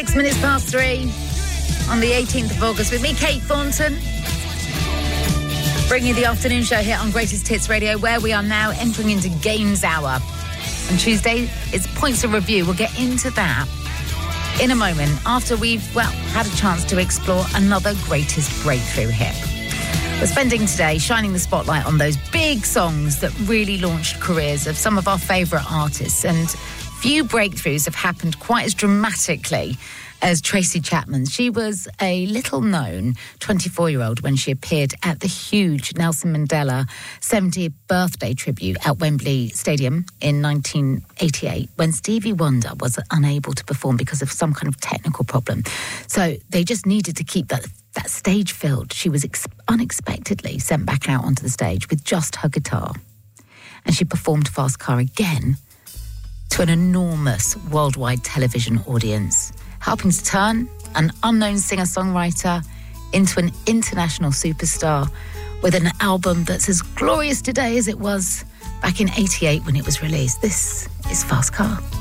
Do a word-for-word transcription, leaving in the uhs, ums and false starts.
Six minutes past three on the eighteenth of August with me, Kate Thornton, bringing you the afternoon show here on Greatest Hits Radio, where we are now entering into Games Hour. On Tuesday, it's Points of Review. We'll get into that in a moment after we've, well, had a chance to explore another greatest breakthrough hit. We're spending today shining the spotlight on those big songs that really launched careers of some of our favourite artists, and few breakthroughs have happened quite as dramatically as Tracy Chapman's. She was a little-known twenty-four-year-old when she appeared at the huge Nelson Mandela seventieth birthday tribute at Wembley Stadium in nineteen eighty-eight, when Stevie Wonder was unable to perform because of some kind of technical problem. So they just needed to keep that, that stage filled. She was ex- unexpectedly sent back out onto the stage with just her guitar. And she performed Fast Car again to an enormous worldwide television audience, helping to turn an unknown singer-songwriter into an international superstar with an album that's as glorious today as it was back in eighty-eight when it was released. This is Fast Car.